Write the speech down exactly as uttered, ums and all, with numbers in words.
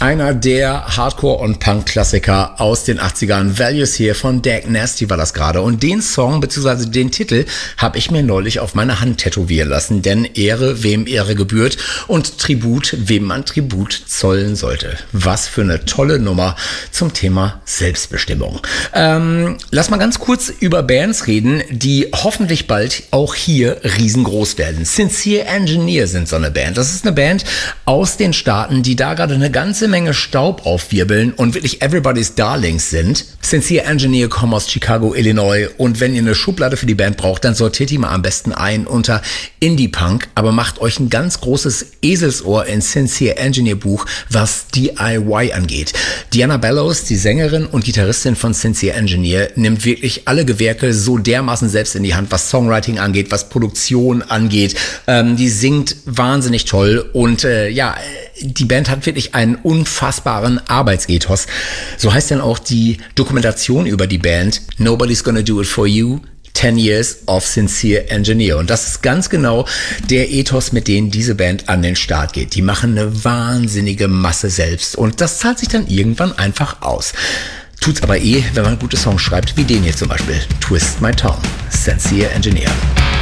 Einer der Hardcore- und Punk-Klassiker aus den achtzigern. Values hier von Dag Nasty war das gerade. Und den Song bzw. den Titel habe ich mir neulich auf meine Hand tätowieren lassen. Denn Ehre, wem Ehre gebührt und Tribut, wem man Tribut zollen sollte. Was für eine tolle Nummer zum Thema Selbstbestimmung. Ähm, lass mal ganz kurz über Bands reden, die hoffentlich bald auch hier riesengroß werden. Sincere Engineer sind so eine Band. Das ist eine Band aus den Staaten, die da gerade eine ganze Menge Staub aufwirbeln und wirklich everybody's Darlings sind. Sincere Engineer kommen aus Chicago, Illinois, und wenn ihr eine Schublade für die Band braucht, dann sortiert die mal am besten ein unter Indie Punk, aber macht euch ein ganz großes Eselsohr in Sincere Engineer Buch, was D I Y angeht. Diana Bellows, die Sängerin und Gitarristin von Sincere Engineer, nimmt wirklich alle Gewerke so dermaßen selbst in die Hand, was Songwriting angeht, was Produktion angeht. Ähm, die singt wahnsinnig toll und äh, ja, die Band hat wirklich einen unfassbaren Arbeitsethos. So heißt dann auch die Dokumentation über die Band Nobody's Gonna Do It For You, ten Years of Sincere Engineer. Und das ist ganz genau der Ethos, mit dem diese Band an den Start geht. Die machen eine wahnsinnige Masse selbst und das zahlt sich dann irgendwann einfach aus. Tut's aber eh, wenn man gute Songs schreibt, wie den hier zum Beispiel. Twist My Tongue, Sincere Engineer.